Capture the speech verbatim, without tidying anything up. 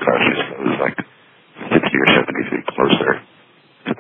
gosh, it was like fifty or seventy feet closer.